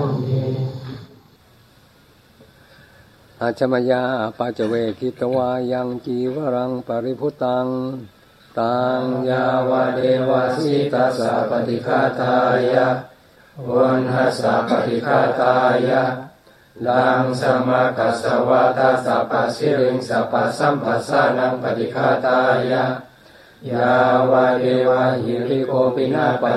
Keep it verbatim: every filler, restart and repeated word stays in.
ติอาชมยาปัจเวคิตวายังจีวรังปริพุตังตังยาวเดวสิตัสสะปฏิฆาทายะวันหัสสะปฏิฆาทายะลังสมากัสสวะตาสัพพสิริงสัพพสัมปัสสานังปฏิฆาทายะยาวเดวะหิริโกปินาป